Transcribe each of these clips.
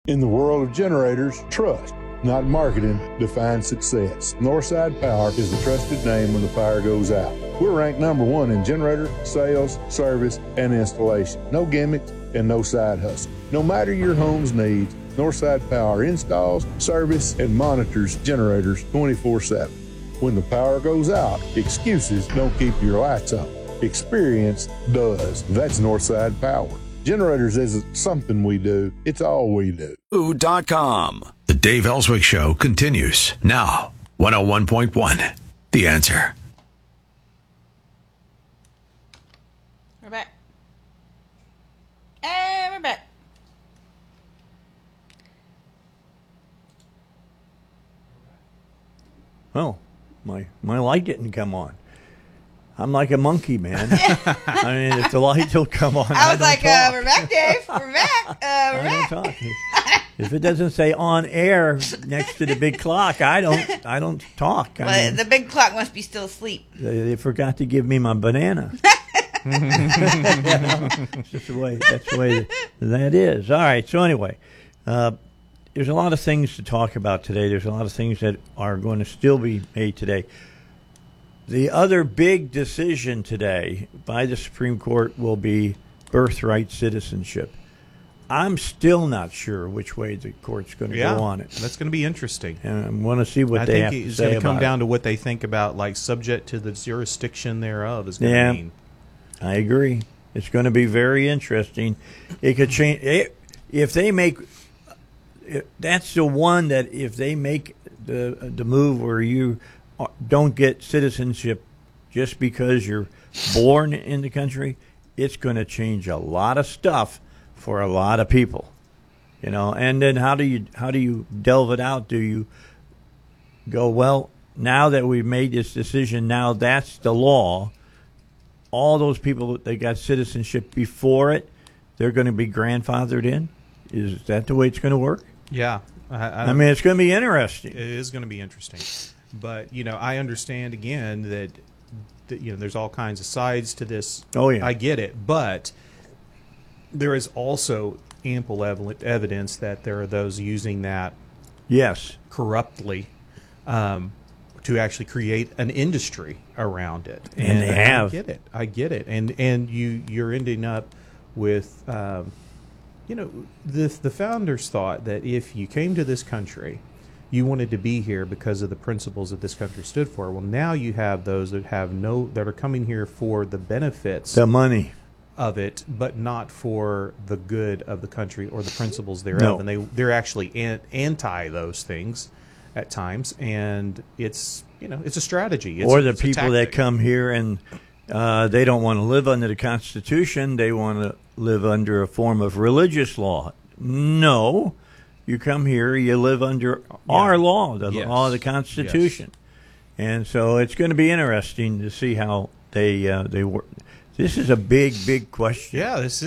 In the world of generators, trust, not marketing, defines success. Northside Power is the trusted name when the power goes out. We're ranked #1 in generator, sales, service, and installation. No gimmicks and no side hustle. No matter your home's needs, Northside Power installs, service, and monitors generators 24/7. When the power goes out, excuses don't keep your lights on. Experience does. That's Northside Power. Generators isn't something we do, it's all we do. Ooh.com. The Dave Ellswick Show continues now. 101.1. The Answer. We're back. And we're back. Oh, my light didn't come on. I'm like a monkey, man. I mean, if the light will come on, I was like, talk. we're back, Dave. We're back. We're I back. don't talk. If it doesn't say on air next to the big clock, I don't talk. Well, the big clock must be still asleep. They forgot to give me my banana. It's just the way. That's the way that is. All right. So anyway, there's a lot of things to talk about today. There's a lot of things that are going to still be made today. The other big decision today by the Supreme Court will be birthright citizenship. I'm still not sure which way the court's going to go on it. That's going to be interesting. And I want to see what they have to say about it. I think it's going to come down to what they think about, like, subject to the jurisdiction thereof is going to mean. I agree. It's going to be very interesting. It could change if they make. That's the one that if they make the move where you don't get citizenship just because you're born in the country, it's going to change a lot of stuff for a lot of people, And then how do you delve it out? Do you go, well, now that we've made this decision, now that's the law. All those people that got citizenship before it, they're going to be grandfathered in? Is that the way it's going to work? Yeah. I mean, it's going to be interesting. It is going to be interesting. But, I understand, again, that there's all kinds of sides to this. Oh, yeah. I get it. But there is also ample evidence that there are those using that corruptly to actually create an industry around it. And they have. I get it. And you're ending up with, the founders thought that if you came to this country, you wanted to be here because of the principles that this country stood for. Well, now you have those that that are coming here for the benefits, the money of it, but not for the good of the country or the principles thereof. No. And they're actually anti those things at times, and it's a strategy. Or the people that come here and they don't want to live under the Constitution; they want to live under a form of religious law. No. You come here, you live under our law, the law of the Constitution. Yes. And so it's going to be interesting to see how they work. This is a big question. Yeah, it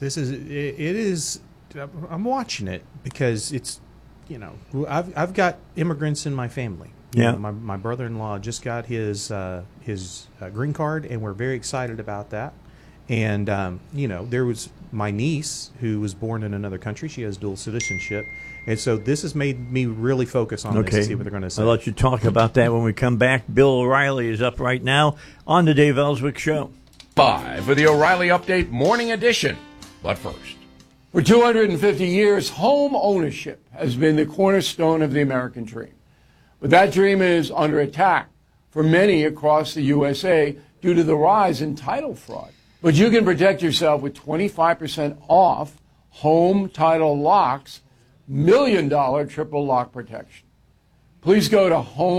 is. I'm watching it because it's, I've got immigrants in my family. My brother-in-law just got his green card, and we're very excited about that. And, there was my niece who was born in another country. She has dual citizenship. And so this has made me really focus on this and see what they're going to say. I'll let you talk about that when we come back. Bill O'Reilly is up right now on the Dave Ellswick Show. 5 for the O'Reilly Update Morning Edition. But first. For 250 years, home ownership has been the cornerstone of the American dream. But that dream is under attack for many across the USA due to the rise in title fraud. But you can protect yourself with 25% off home title locks, $1 million triple lock protection. Please go to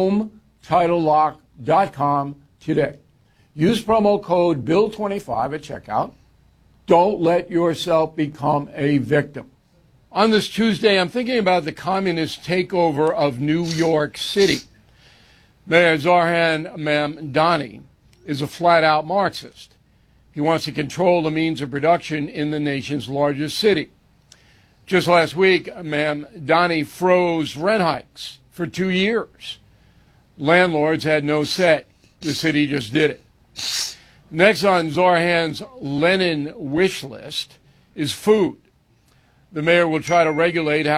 HomeTitleLock.com today. Use promo code BILL25 at checkout. Don't let yourself become a victim. On this Tuesday, I'm thinking about the communist takeover of New York City. Mayor Zohran Mamdani is a flat-out Marxist. He wants to control the means of production in the nation's largest city. Just last week, Mamdani froze rent hikes for 2 years. Landlords had no say. The city just did it. Next on Zohran's Lenin wish list is food. The mayor will try to regulate how